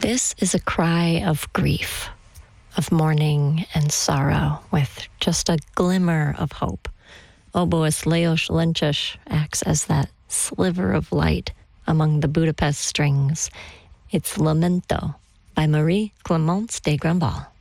This is a cry of grief, of mourning and sorrow, with just a glimmer of hope. Oboist Leos Lynchish acts as that sliver of light among the Budapest strings. It's Lamento by Marie Clémence de Grandval.